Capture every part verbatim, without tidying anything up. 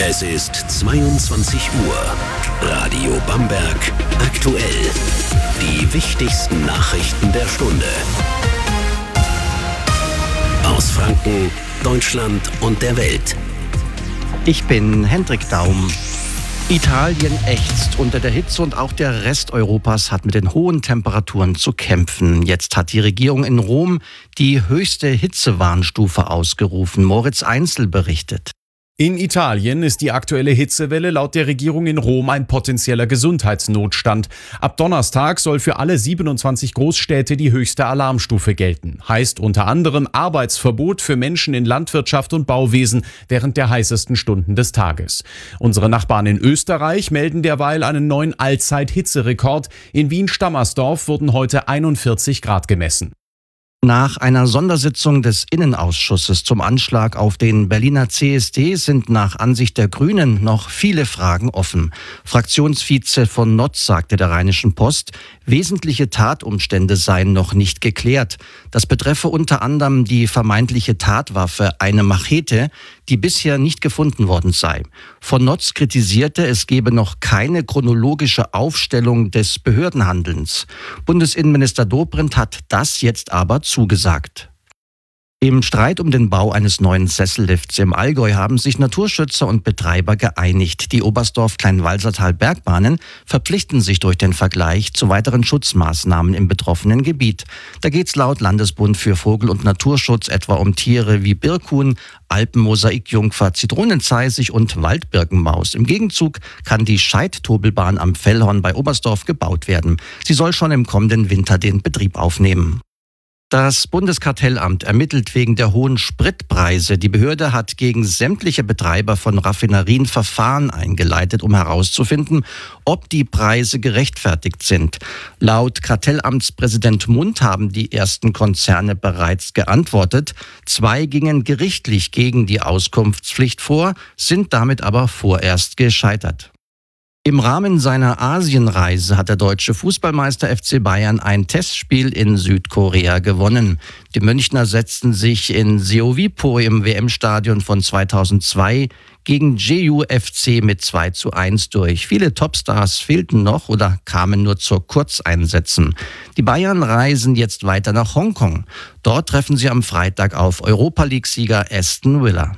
Es ist zweiundzwanzig Uhr. Radio Bamberg aktuell. Die wichtigsten Nachrichten der Stunde. Aus Franken, Deutschland und der Welt. Ich bin Hendrik Daum. Italien ächzt unter der Hitze und auch der Rest Europas hat mit den hohen Temperaturen zu kämpfen. Jetzt hat die Regierung in Rom die höchste Hitzewarnstufe ausgerufen. Moritz Einzel berichtet. In Italien ist die aktuelle Hitzewelle laut der Regierung in Rom ein potenzieller Gesundheitsnotstand. Ab Donnerstag soll für alle siebenundzwanzig Großstädte die höchste Alarmstufe gelten. Heißt unter anderem Arbeitsverbot für Menschen in Landwirtschaft und Bauwesen während der heißesten Stunden des Tages. Unsere Nachbarn in Österreich melden derweil einen neuen Allzeit-Hitzerekord. In Wien-Stammersdorf wurden heute einundvierzig Grad gemessen. Nach einer Sondersitzung des Innenausschusses zum Anschlag auf den Berliner C S D sind nach Ansicht der Grünen noch viele Fragen offen. Fraktionsvize von Notz sagte der Rheinischen Post, wesentliche Tatumstände seien noch nicht geklärt. Das betreffe unter anderem die vermeintliche Tatwaffe, eine Machete, die bisher nicht gefunden worden sei. Von Notz kritisierte, es gebe noch keine chronologische Aufstellung des Behördenhandelns. Bundesinnenminister Dobrindt hat das jetzt aber zugesagt. Im Streit um den Bau eines neuen Sessellifts im Allgäu haben sich Naturschützer und Betreiber geeinigt. Die Oberstdorf-Kleinwalsertal-Bergbahnen verpflichten sich durch den Vergleich zu weiteren Schutzmaßnahmen im betroffenen Gebiet. Da geht es laut Landesbund für Vogel- und Naturschutz etwa um Tiere wie Birkhuhn, Alpenmosaikjungfer, Zitronenzeisig und Waldbirkenmaus. Im Gegenzug kann die Scheidtobelbahn am Fellhorn bei Oberstdorf gebaut werden. Sie soll schon im kommenden Winter den Betrieb aufnehmen. Das Bundeskartellamt ermittelt wegen der hohen Spritpreise. Die Behörde hat gegen sämtliche Betreiber von Raffinerien Verfahren eingeleitet, um herauszufinden, ob die Preise gerechtfertigt sind. Laut Kartellamtspräsident Mund haben die ersten Konzerne bereits geantwortet. Zwei gingen gerichtlich gegen die Auskunftspflicht vor, sind damit aber vorerst gescheitert. Im Rahmen seiner Asienreise hat der deutsche Fußballmeister F C Bayern ein Testspiel in Südkorea gewonnen. Die Münchner setzten sich in Seowipo im W M-Stadion von zweitausendzwei gegen Jeju F C mit zwei zu eins durch. Viele Topstars fehlten noch oder kamen nur zu Kurzeinsätzen. Die Bayern reisen jetzt weiter nach Hongkong. Dort treffen sie am Freitag auf Europa-League-Sieger Aston Villa.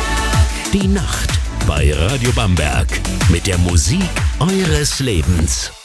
Die Nacht bei Radio Bamberg mit der Musik eures Lebens.